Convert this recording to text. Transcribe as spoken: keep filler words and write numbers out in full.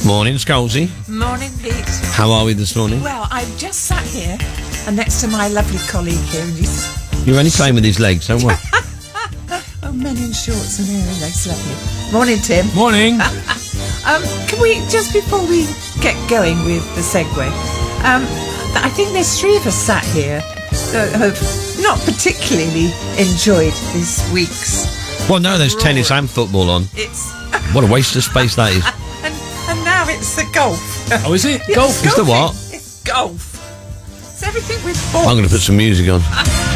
Morning, Scalzi. Morning, Pete. How are we this morning? Well, I've just sat here and next to my lovely colleague here. And he's You're only playing with his legs, don't worry. oh, men in shorts and hairy legs, lovely. Morning, Tim. Morning. um, can we, just before we get going with the segue, um, I think there's three of us sat here that have not particularly enjoyed this week's. Well, no, there's Raw. tennis and football on. It's What a waste of space that is. and, and now it's the golf. Oh, is it? Yeah, Golf? It's the golfing. what? It's golf. It's everything with balls. I'm going to put some music on.